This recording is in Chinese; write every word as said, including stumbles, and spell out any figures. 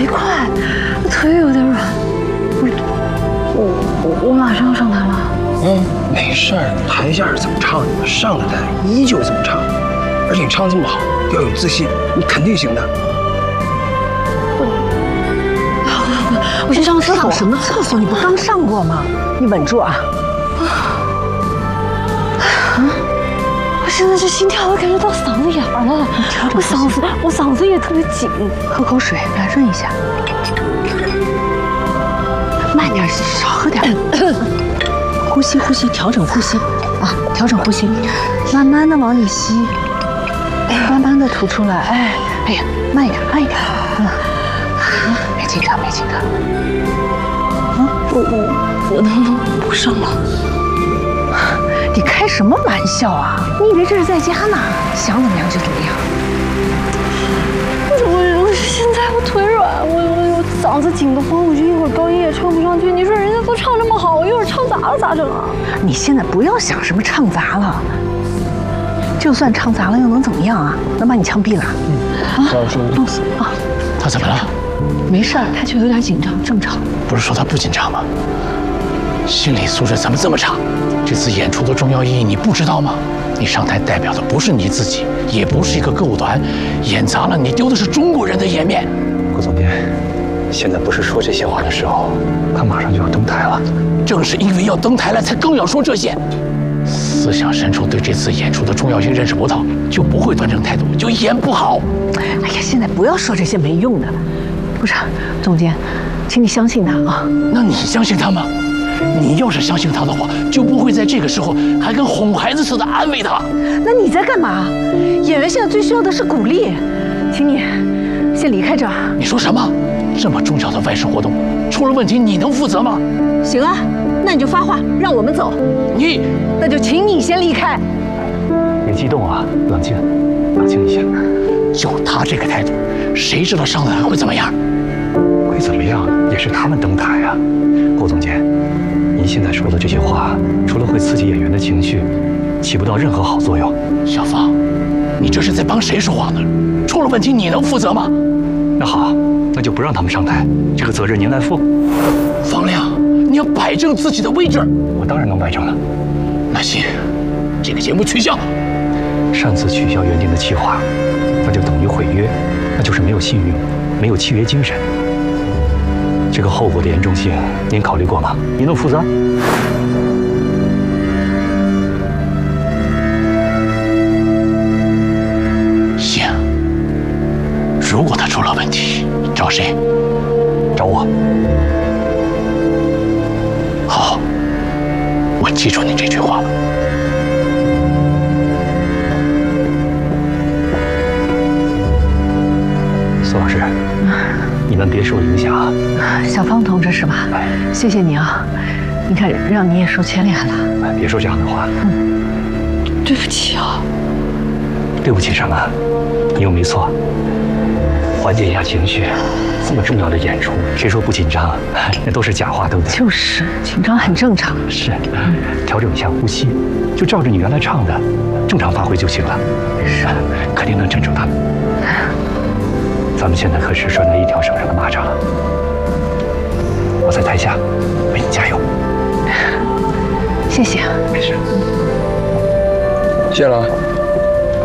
快，我腿有点软。我我我马上上台了。 嗯，没事儿，台下是怎么唱的，上了台依旧这么唱。而且你唱这么好，要有自信，你肯定行的。 我我去上厕所。 上什么厕所？你不刚上过吗？你稳住啊！ 啊！我现在这心跳都感觉到嗓子眼儿了，我嗓子我嗓子也特别紧， 喝口水来润一下。慢点，少喝点。呼吸呼吸，调整呼吸啊，调整呼吸，慢慢的往里吸，慢慢的吐出来。哎，哎呀，慢一点，慢一点。嗯，别紧张，别紧张。 啊，我我我能不能不上了？ 你开什么玩笑啊？你以为这是在家呢？想怎么样就怎么样。 我我现在我腿软，我我我嗓子紧得慌，我就一会儿高音也唱不上去。你说人家都唱这么好，我一会儿唱砸了咋整啊？ 你现在不要想什么唱砸了，就算唱砸了又能怎么样啊？能把你枪毙了？嗯，啊，弄死啊！ 他怎么了？ 没事儿，他就有点紧张，正常。 不是说他不紧张吗？心理素质怎么这么差？这次演出的重要意义你不知道吗？你上台代表的不是你自己，也不是一个歌舞团，演砸了你丢的是中国人的颜面。 顾总监，现在不是说这些话的时候，他马上就要登台了。 正是因为要登台了，才更要说这些。思想深处对这次演出的重要性认识不到，就不会端正态度，就演不好。 哎呀，现在不要说这些没用的。不是，总监，请你相信他啊。 那你相信他吗？你要是相信他的话，就不会在这个时候还跟哄孩子似的安慰他。 那你在干嘛？演员现在最需要的是鼓励，请你先离开这儿。 你说什么？这么重要的外事活动，出了问题你能负责吗？ 行啊，那你就发话，让我们走。 你， 那就请你先离开。 别激动啊，冷静，冷静一下。 就他这个态度，谁知道上台会怎么样？ 会怎么样也是他们登台啊。顾总监，您现在说的这些话，除了会刺激演员的情绪，起不到任何好作用。 小芳，你这是在帮谁说话呢？出了问题你能负责吗？ 那好，那就不让他们上台，这个责任您来负。 方亮，你要摆正自己的位置。 我当然能摆正了。 那行，这个节目取消。 擅自取消原定的计划，那就等于毁约，那就是没有信誉，没有契约精神。这个后果的严重性，您考虑过吗？您能负责？ 行，如果他出了问题，找谁？ 找我。 好，我记住你这句话了。 苏老师，你们别受影响啊。 小芳同志是吧？谢谢你啊，你看让你也受牵连了。 哎，别说这样的话。 嗯， 对不起啊。 对不起什么？你又没错。缓解一下情绪，这么重要的演出，谁说不紧张？那都是假话，对不对？ 就是紧张很正常。 是，调整一下呼吸，就照着你原来唱的，正常发挥就行了。 是， 肯定能镇住他们。咱们现在可是拴在一条绳上的蚂蚱，我在台下为你加油。 谢谢。 没事。 谢了。